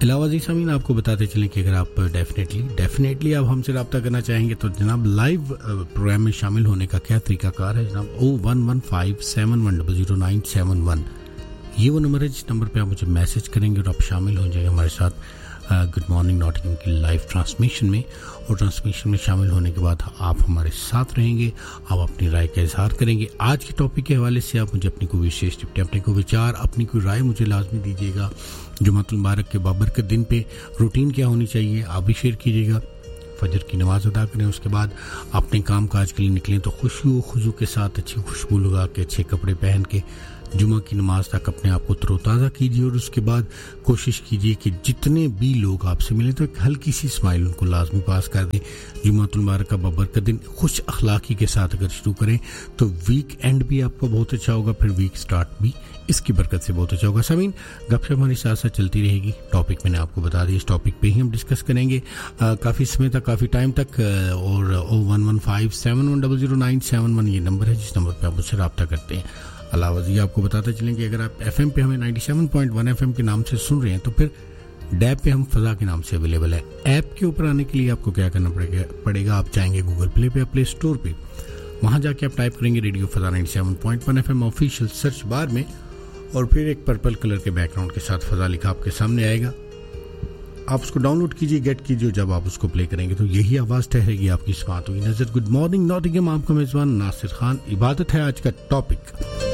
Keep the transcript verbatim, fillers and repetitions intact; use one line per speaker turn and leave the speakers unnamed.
अलावा जी सामीन आपको बताते चलें कि अगर आप डेफिनेटली डेफिनेटली आप हमसे रब्ता करना चाहेंगे तो जनाब लाइव प्रोग्राम में शामिल होने का क्या तरीकाकार है जनाब ओ one one five seven one double zero nine seven one ये वो नंबर है जिस नंबर पे आप मुझे मैसेज करेंगे और आप शामिल हो जाएंगे हमारे साथ गुड मॉर्निंग नॉटिंघम की लाइव ट्रांसमिशन में। और ट्रांसमिशन में शामिल होने के बाद आप हमारे साथ रहेंगे, आप अपनी राय का इजहार करेंगे। आज के टॉपिक के हवाले से आप मुझे अपनी कोई विशेष टिप्पणी, अपने कोई विचार, अपनी कोई राय मुझे लाजमी दीजिएगा। जुमातुल मुबारक के बाबरकत दिन पे रूटीन क्या होनी चाहिए आप भी शेयर कीजिएगा। फजर की नमाज अदा करें, उसके बाद अपने काम काज के लिए निकलें तो खुशबू खुशबू के साथ अच्छी खुशबू लगा के अच्छे कपड़े पहन के जुमा की नमाज तक अपने आप को तरोताज़ा कीजिए। और उसके बाद कोशिश कीजिए कि जितने भी लोग आपसे मिले तो एक हल्की सी स्माइल उनको लाजमी पास कर दें। जुमातुल मुबारक का बाबरकत दिन खुश अखलाकी के साथ अगर शुरू करें तो वीक एंड भी आपको बहुत अच्छा होगा, फिर वीक स्टार्ट भी इसकी बरकत से बहुत अच्छा होगा। सामीन गपशप हमारी साथ साथ चलती रहेगी। टॉपिक मैंने आपको बता दिया, इस टॉपिक पे ही हम डिस्कस करेंगे काफ़ी समय तक, काफ़ी टाइम तक। और ओ one one five seven one double zero nine seven one ये नंबर है जिस नंबर पर आप मुझसे रब्ता करते हैं। अलावा जी आपको बताते चलें कि अगर आप एफएम पे हमें ninety seven point one FM के नाम से सुन रहे हैं तो फिर डैब पे हम फजा के नाम से अवेलेबल है। ऐप के ऊपर आने के लिए आपको क्या करना पड़ेगा पड़ेगा आप जाएंगे गूगल प्ले पे या प्ले स्टोर पे, वहां जाके आप टाइप करेंगे radio फजा ninety seven point one FM official search bar में, और फिर एक पर्पल कलर के बैकग्राउंड के साथ फजा लिखा आपके सामने आएगा। आप उसको डाउनलोड कीजिए, गेट कीजिए। जब आप उसको प्ले करेंगे तो यही आवाज़ ठहरेगी आपकी, इस बात होगी नजर। गुड मॉर्निंग नॉटिंघम, आपका मेजबान नासिर खान। इबादत है आज का टॉपिक।